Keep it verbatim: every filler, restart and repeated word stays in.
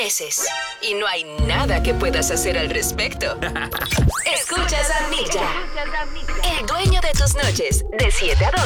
amaneces y no hay nada que puedas hacer al respecto. Escuchas a Milla, el dueño de tus noches, de siete a dos.